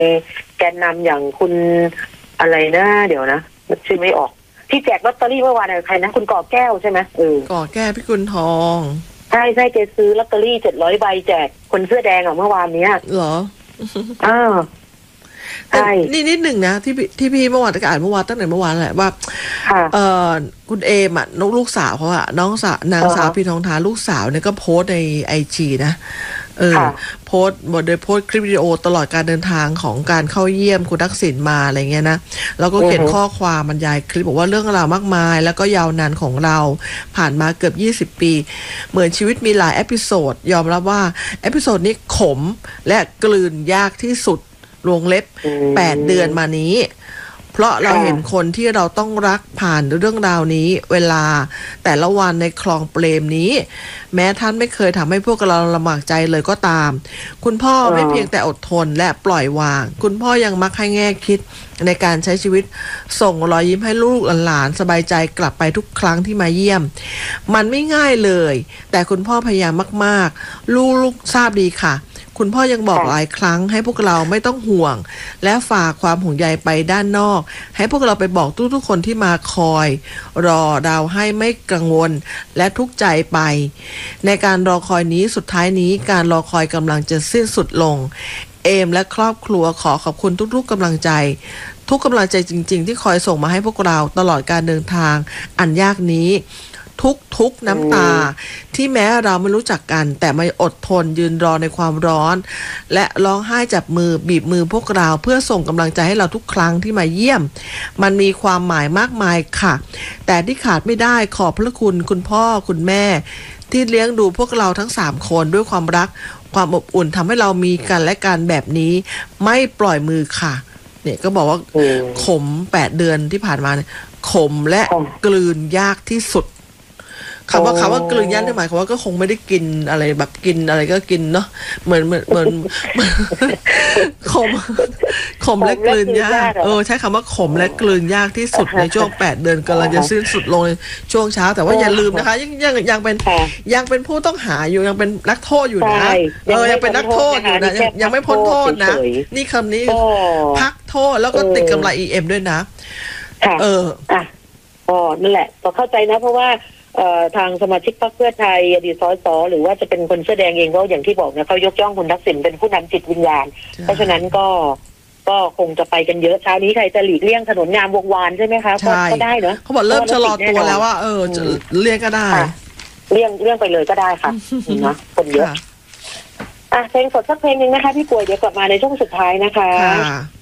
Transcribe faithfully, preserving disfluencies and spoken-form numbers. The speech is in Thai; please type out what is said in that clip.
แกนนำอย่างคุณอะไรนะเดี๋ยวนะชื่อไม่ออกที่แจกลอตเตอรี่เมื่อวานใครนะคุณก่อแก้วใช่ไหมเออก่อแก้วพิกุลทองใช่ใช่แกซื้อลอตเตอรี่เจ็ดร้อยใบแจกคนเสื้อแดงอ่ะเมื่อวานเนี้ยเหรออ้าวใช่นี่นิดหนึ่งนะที่ที่พี่เมื่อวานอ่านเมื่อวานตั้งแต่เมื่อวานแหละว่าเออคุณเอมอ่ะน้องลูกสาวเขาอ่ะน้องสาวนางสาวพี่ทองทานลูกสาวเนี่ยก็โพสในไอจีนะเออโพสบทโดยโพสคลิปวิดีโอตลอดการเดินทางของการเข้าเยี่ยมคุณทักษิณมาอะไรเงี้ยนะแล้วก็เขียนข้อความบรรยายคลิปบอกว่าเรื่องราวมากมายแล้วก็ยาวนานของเราผ่านมาเกือบยี่สิบปีเหมือนชีวิตมีหลายเอพิโซดยอมรับว่าเอพิโซดนี้ขมและกลืนยากที่สุดวงเล็บแปดเดือนมานี้เพราะเราเห็นคนที่เราต้องรักผ่านเรื่องราวนี้เวลาแต่ละวันในคลองเปรมนี้แม้ท่านไม่เคยทำให้พวกเราลำบากใจเลยก็ตามคุณพ่อไม่เพียงแต่อดทนและปล่อยวางคุณพ่อยังมักให้แง่คิดในการใช้ชีวิตส่งรอยยิ้มให้ลูกหลานสบายใจกลับไปทุกครั้งที่มาเยี่ยมมันไม่ง่ายเลยแต่คุณพ่อพยายามมากๆลูกๆทราบดีค่ะคุณพ่อยังบอกหลายครั้งให้พวกเราไม่ต้องห่วงและฝากความห่วงใยไปด้านนอกให้พวกเราไปบอกทุกๆคนที่มาคอยรอเราให้ไม่กังวลและทุกข์ใจไปในการรอคอยนี้สุดท้ายนี้การรอคอยกำลังจะสิ้นสุดลงเอมและครอบครัวขอขอบคุณทุกๆกำลังใจทุกกำลังใจจริงๆที่คอยส่งมาให้พวกเราตลอดการเดินทางอันยากนี้ทุกทุกน้ำตาที่แม้เราไม่รู้จักกันแต่ไม่อดทนยืนรอในความร้อนและร้องไห้จับมือบีบมือพวกเราเพื่อส่งกำลังใจให้เราทุกครั้งที่มาเยี่ยมมันมีความหมายมากมายค่ะแต่ที่ขาดไม่ได้ขอบพระคุณคุณพ่อคุณแม่ที่เลี้ยงดูพวกเราทั้งสามคนด้วยความรักความอบอุ่นทำให้เรามีกันและกันแบบนี้ไม่ปล่อยมือค่ะเนี่ยก็บอกว่าขมแปดเดือนที่ผ่านมาเนี่ยขมและกลืนยากที่สุดคำว่าคำว่ากลืนยันหมายความว่าก็คงไม่ได้กินอะไรแบบกินอะไรก็กินเนาะเหมือนเหมือนเหมือนขมขมและกลืนยากเออใช้คำว่าขมและกลืนยากที่สุดในช่วงแปดเดือนกำลังจะสิ้นสุดลงในช่วงเช้าแต่ว่าอย่าลืมนะคะยังยังยังเป็นยังเป็นผู้ต้องหาอยู่ยังเป็นนักโทษอยู่นะเออยังเป็นนักโทษอยู่นะยังยังไม่พ้นโทษนะนี่คำนี้พักโทษแล้วก็ติดกำไร อี เอ็ม ด้วยนะเอออ่ะอ๋อนั่นแหละพอเข้าใจนะเพราะว่าทางสมาชิกพรรคเพื่อไทยอดีตสสหรือว่าจะเป็นคนเสื้อแดงเองก็อย่างที่บอกนะเขายกย่องคุณทักษิณเป็นผู้นำจิตวิญญาณเพราะฉะนั้นก็ก็คงจะไปกันเยอะเช้านี้ใครจะหลีกเลี่ยงถนนงามวงวานใช่ไหมคะก็ได้เนอะเขาบอกเริ่มชะลอตัวแล้วว่าเออเลี่ยงก็ได้เลี่ยงเลี่ยงไปเลยก็ได้ค่ะนะคนเยอะอ่ะเพลงสดสักเพลงนึงนะคะพี่ป่วยเดี๋ยวกลับมาในช่วงสุดท้ายนะคะ